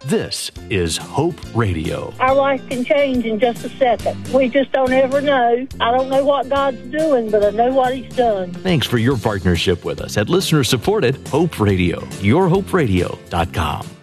This is Hope Radio. Our life can change in just a second. We just don't ever know. I don't know what God's doing, but I know what He's done. Thanks for your partnership with us at listener-supported Hope Radio. YourHopeRadio.com.